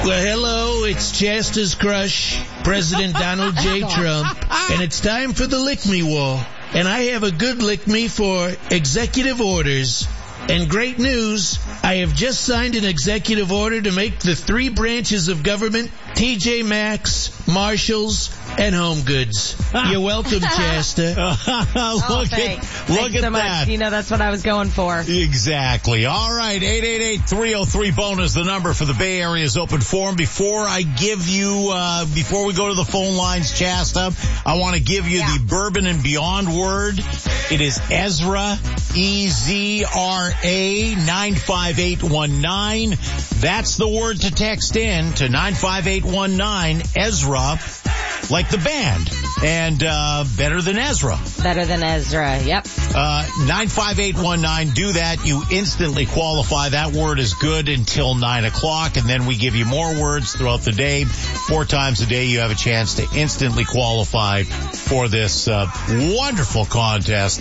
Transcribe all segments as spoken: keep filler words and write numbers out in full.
Well, hello, it's Chasta's crush, President Donald J. Trump, and it's time for the Lick Me Wall. And I have a good Lick Me for executive orders. And great news, I have just signed an executive order to make the three branches of government T J Maxx, Marshalls, and Home Goods. You're welcome, Chasta. oh, look thanks. at, look thanks at so much. that. You know, that's what I was going for. Exactly. All right, eight eight eight, three oh three, BONE is the number for the Bay Area's open forum. Before I give you, uh, before we go to the phone lines, Chasta, I want to give you Yeah. the Bourbon and Beyond word. It is Ezra, E Z R A, nine five eight one nine. That's the word to text in to nine five eight one nine, Ezra, like the band, and uh better than Ezra. Better than Ezra. Yep. Uh, nine five eight one nine, do that. You instantly qualify. That word is good until nine o'clock, and then we give you more words throughout the day. Four times a day you have a chance to instantly qualify for this uh, wonderful contest.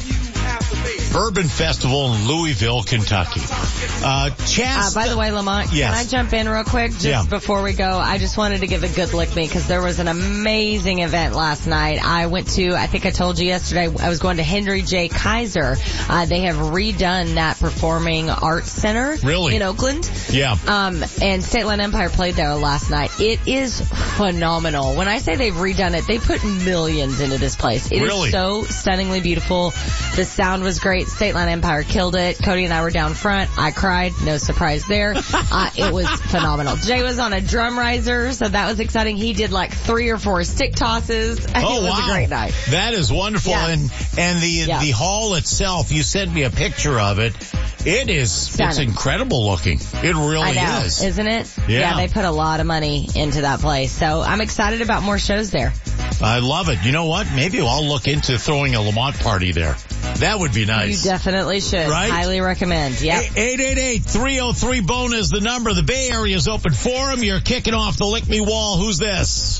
Bourbon Festival in Louisville, Kentucky. Uh, Chasta. Uh, by the way, Lamont, Yes. can I jump in real quick just Yeah. before we go? I just wanted to give a good lick me because there was an amazing event last night. I went to, I think I told you yesterday, I was going to Henry J. Kaiser. Uh, they have redone that Performing Arts Center Really? in Oakland. Yeah. Um, and State Line Empire played there last night. It is phenomenal. When I say they've redone it, they put millions into this place. It Really? is so stunningly beautiful. The sound was great. State Line Empire killed it. Cody and I were down front. I cried. No surprise there. Uh, it was phenomenal. Jay was on a drum riser, so that was exciting. He did like three or four stick tosses. Oh, it was wow. a great night. That is wonderful. Yeah. And, and the, Yeah. the hall itself, you sent me a picture of it. It is, Stunning. it's incredible looking. It really I know, is. isn't it? Yeah. They put a lot of money into that place. So I'm excited about more shows there. I love it. You know what? Maybe I'll look into throwing a Lamont party there. That would be nice. You definitely should. Right? Highly recommend. Yep. eight eight eight, three oh three, BONE is the number. The Bay Area's open forum. You're kicking off the Lick Me Wall. Who's this?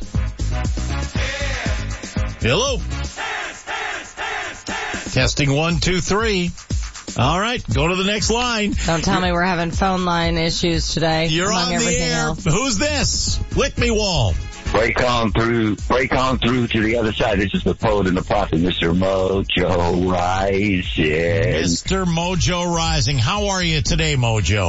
Hello? Testing one, two, three. All right, go to the next line. Don't tell me we're having phone line issues today. You're among on the everything air. else. Who's this? Lick Me Wall. Break on through, break on through to the other side. This is the poet and the prophet, Mister Mojo Rising. Mister Mojo Rising. How are you today, Mojo?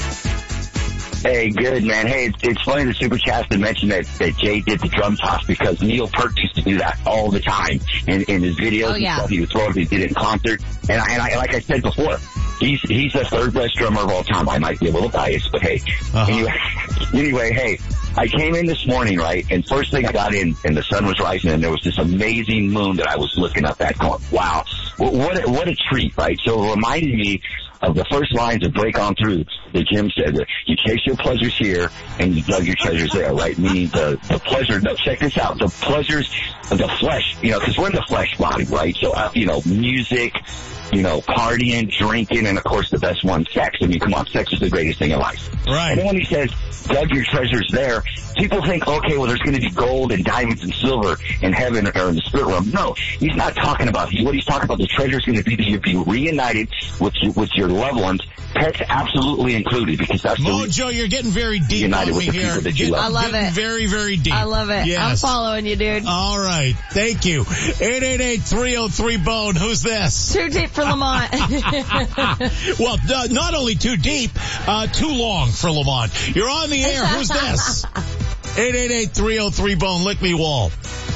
Hey, good, man. Hey, it's, it's funny that Super Chasta mentioned that, that Jay did the drum toss because Neil Peart used to do that all the time in, in his videos Oh, and yeah. stuff. He would throw it, he did it in concert. And I, and I, like I said before, he's, he's the third best drummer of all time. I might be a little biased, but hey. Uh-huh. Anyway, anyway, hey, I came in this morning, right, and first thing I got in, and the sun was rising, and there was this amazing moon that I was looking up at going, wow, what, what, a, what a treat, right? So it reminded me of the first lines of Break On Through that Jim said, that you chase your pleasures here and you dug your treasures there, right? Meaning the, the pleasure, no, check this out, the pleasures of the flesh, you know, because we're in the flesh body, right? So, uh, you know, music, you know, partying, drinking, and of course the best one, sex. I mean, come on, sex is the greatest thing in life. Right. And then when he says, dug your treasures there, people think, okay, well, there's going to be gold and diamonds and silver in heaven or in the spirit realm. No, he's not talking about what he's talking about. The treasure is going to be that you'll be reunited with your, with your loved ones, pets absolutely included, because that's the Mojo, you're getting very deep United on with me the here. people that you Getting- love. I love getting it. Very, very deep. I love it. Yes. I'm following you, dude. All right. Thank you. eight eight eight, three oh three, BONE. Who's this? Too deep for Lamont. Well, uh, not only too deep, uh, too long for Lamont. You're on the air. Who's this? eight eight eight, three oh three, BONE. Lick Me Wall.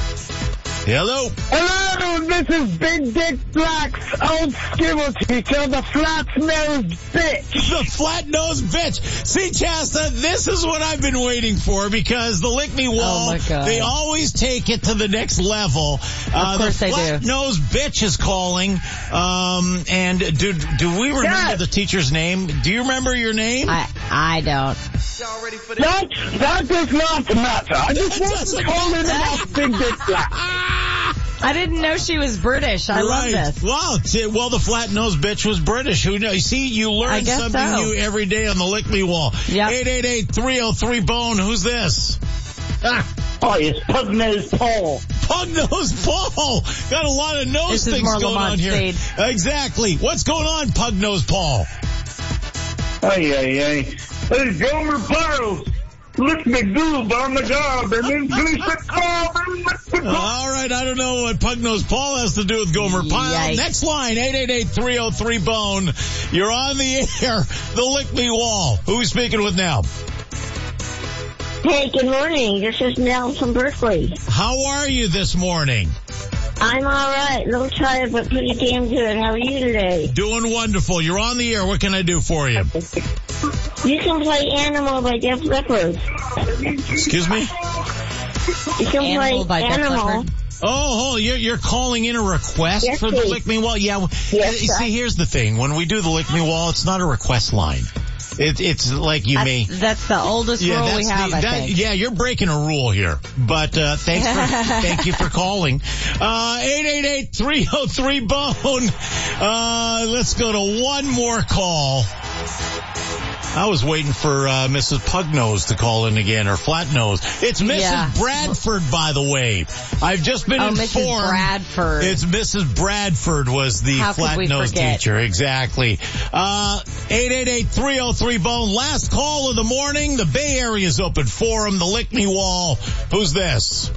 Hello. Hello, this is Big Dick Black's old skibble teacher, the flat-nosed bitch. The flat-nosed bitch. See, Chasta, this is what I've been waiting for, because the Lick Me Wall, Oh, my God. they always take it to the next level. Uh, Of course the they do. flat-nosed bitch is calling. Um, and do, do we remember Yes. the teacher's name? Do you remember your name? I I don't. That, that does not matter. I just want to call in about Big Dick Black. I didn't know she was British. I love right. this. Wow. T- Well, the flat-nosed bitch was British. Who knows? See, you I learn guess something so. new every day on the Lick Me Wall. Yep. eight eight eight, three oh three, BONE. Who's this? Ah. Oh, it's Pug-Nosed Paul. Pug-nosed Paul. Got a lot of nose This is things more going Lamont on here. speed. Exactly. What's going on, Pug-nosed Paul? Hey, hey, hey. Hey, Gomer Pyle. lick me good on the job, and then police said, "Come and lick me good." All right, I don't know what Pug-Nosed Paul has to do with Gomer Pyle. Yikes. Next line, eight eight eight, three oh three, bone. You're on the air. The Lick Me Wall. Who are we speaking with now? Hey, good morning. This is Nell from Berkeley. How are you this morning? I'm all right. A little tired, but pretty damn good. How are you today? Doing wonderful. You're on the air. What can I do for you? You can play Animal by Def Leppard. Excuse me? You can Animal by play Def Animal. Leppard. Oh, oh, you're, you're calling in a request Yes, for the please. Lick Me Wall? Yeah. well, Yes, See, sir. here's the thing. When we do the Lick Me Wall, it's not a request line. It, it's like you may... That's, that's the oldest Yeah, rule that's we have, the, I that, think. yeah, you're breaking a rule here. But uh, thanks for thank you for calling. Uh, eight eight eight, three oh three, bone. Uh, let's go to one more call. I was waiting for uh, Missus Pugnose to call in again, or Flatnose. It's Missus Yeah. Bradford, by the way. I've just been Oh, informed. Missus Bradford. It's Missus Bradford was the How could we flat-nosed forget? teacher. Exactly. Uh, eight eight eight, three oh three, bone. Last call of the morning. The Bay Area's open for him. The Lick Me Wall. Who's this?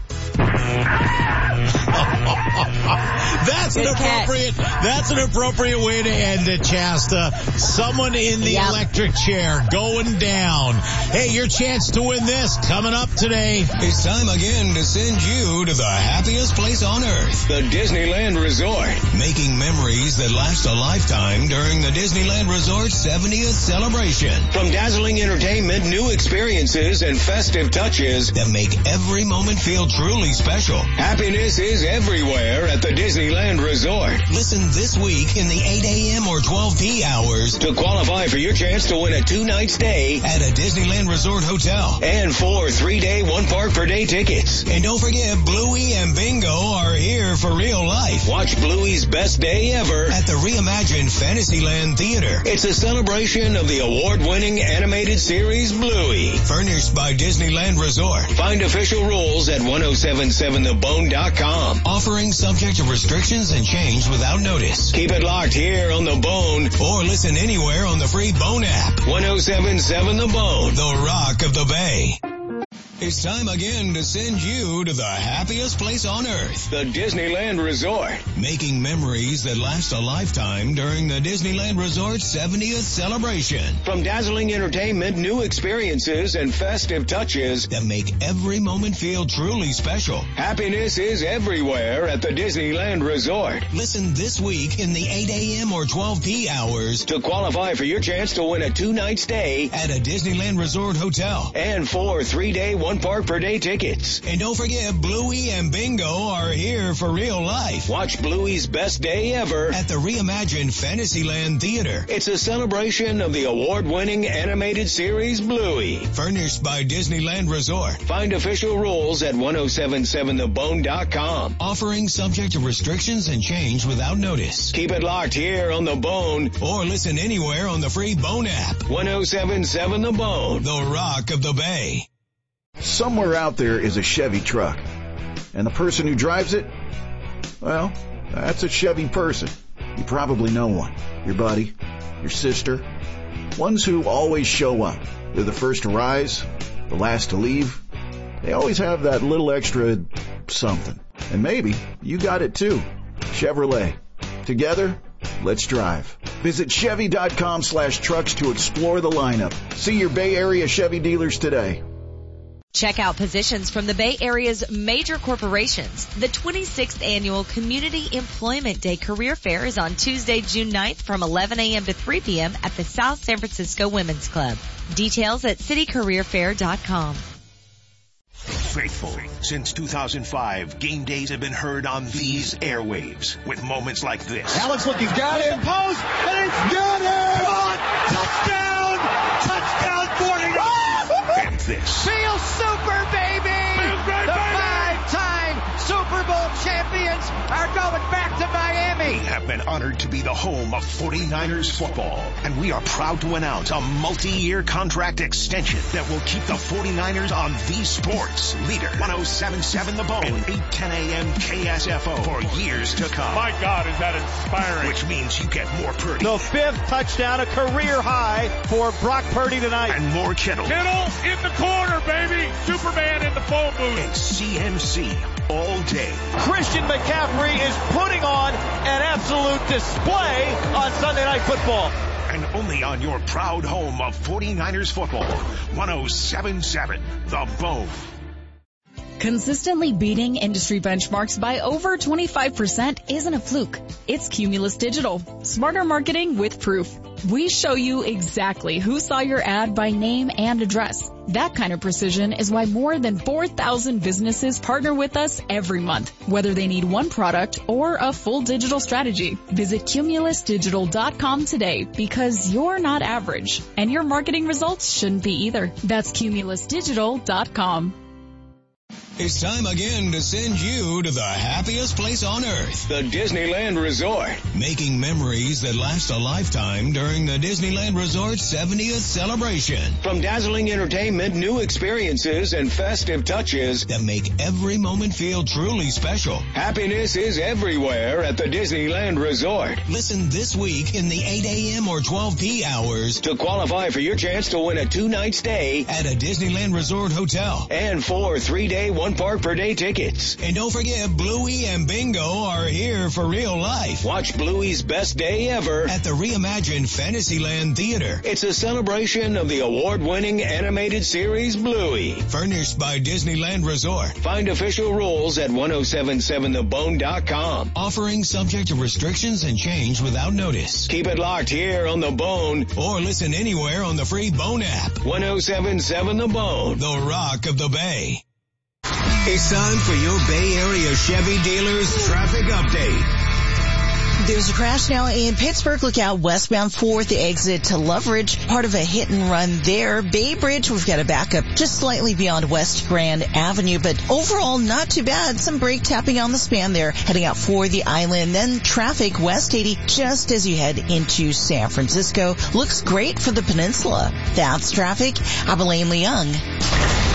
That's an Good catch. appropriate, that's an appropriate way to end it, Shasta. Someone in the Yep. electric chair going down. Hey, your chance to win this coming up today. It's time again to send you to the happiest place on earth, the Disneyland Resort. Making memories that last a lifetime during the Disneyland Resort seventieth celebration. From dazzling entertainment, new experiences, and festive touches that make every moment feel truly special. Happiness is everywhere at the Disneyland Resort. Listen this week in the eight a.m. or twelve p hours to qualify for your chance to win a two-night stay at a Disneyland Resort hotel and four three-day, one-park-per-day tickets. And don't forget, Bluey and Bingo are here for real life. Watch Bluey's best day ever at the reimagined Fantasyland Theater. It's a celebration of the award-winning animated series Bluey. Furnished by Disneyland Resort. Find official rules at ten seventy-seven the bone dot com. Offering subject to restrictions and change without notice. Keep it locked here on The Bone or listen anywhere on the free Bone app. ten seventy-seven The Bone, the rock of the Bay. It's time again to send you to the happiest place on earth, the Disneyland Resort. Making memories that last a lifetime during the Disneyland Resort seventieth celebration. From dazzling entertainment, new experiences, and festive touches that make every moment feel truly special. Happiness is everywhere at the Disneyland Resort. Listen this week in the eight a.m. or twelve p hours to qualify for your chance to win a two-night stay at a Disneyland Resort hotel and four three-day, one-park-per-day tickets. And don't forget, Bluey and Bingo are here for real life. Watch Bluey's best day ever at the reimagined Fantasyland Theater. It's a celebration of the award-winning animated series Bluey. Furnished by Disneyland Resort. Find official rules at ten seventy-seven the bone dot com. Offering subject to restrictions and change without notice. Keep it locked here on The Bone or listen anywhere on the free Bone app. ten seventy-seven The Bone, the rock of the Bay. Somewhere out there is a Chevy truck, and the person who drives it, well, that's a Chevy person. You probably know one. Your buddy, your sister, ones who always show up. They're the first to rise, the last to leave. They always have that little extra something. And maybe you got it too. Chevrolet. Together, let's drive. Visit Chevy.com slash trucks to explore the lineup. See your Bay Area Chevy dealers today. Check out positions from the Bay Area's major corporations. The twenty-sixth Annual Community Employment Day Career Fair is on Tuesday, June ninth from eleven a.m. to three p.m. at the South San Francisco Women's Club. Details at city career fair dot com. Faithful. Since two thousand five, game days have been heard on these airwaves with moments like this. Alex look, he's got it. Post, and it's got it. Touchdown! Touchdown, forty-nine! And this. Feel super, baby! The five-time Super Bowl champion forty-niners are going back to Miami. We have been honored to be the home of forty-niners football, and we are proud to announce a multi-year contract extension that will keep the forty-niners on the sports leader. ten seventy-seven The Bone and eight ten a.m. K S F O for years to come. My God, is that inspiring. Which means you get more Purdy. The fifth touchdown, a career high for Brock Purdy tonight. And more Kittle. Kittle in the corner, baby. Superman in the phone booth. And C M C all day. Christian McCaffrey is putting on an absolute display on Sunday Night Football. And only on your proud home of forty-niners football. ten seventy-seven The Bone. Consistently beating industry benchmarks by over twenty-five percent isn't a fluke. It's Cumulus Digital. Smarter marketing with proof. We show you exactly who saw your ad by name and address. That kind of precision is why more than four thousand businesses partner with us every month, whether they need one product or a full digital strategy. Visit cumulus digital dot com today because you're not average, and your marketing results shouldn't be either. That's cumulus digital dot com. It's time again to send you to the happiest place on earth, the Disneyland Resort. Making memories that last a lifetime during the Disneyland Resort seventieth celebration. From dazzling entertainment, new experiences, and festive touches that make every moment feel truly special. Happiness is everywhere at the Disneyland Resort. Listen this week in the eight a.m. or twelve p hours to qualify for your chance to win a two-night stay at a Disneyland Resort hotel and four three-day one park per day tickets. And don't forget, Bluey and Bingo are here for real life. Watch Bluey's best day ever at the reimagined Fantasyland Theater. It's a celebration of the award-winning animated series Bluey. Furnished by Disneyland Resort. Find official rules at ten seventy-seven the bone dot com. Offering subject to restrictions and change without notice. Keep it locked here on The Bone or listen anywhere on the free Bone app. ten seventy-seven The Bone, the rock of the Bay. It's time for your Bay Area Chevy dealers traffic update. There's a crash now in Pittsburgh. Look out westbound fourth exit to Loveridge. Part of a hit and run there. Bay Bridge, we've got a backup just slightly beyond West Grand Avenue, but overall not too bad. Some brake tapping on the span there heading out for the island. Then traffic west eighty just as you head into San Francisco. Looks great for the peninsula. That's traffic. I'm Elaine Leung.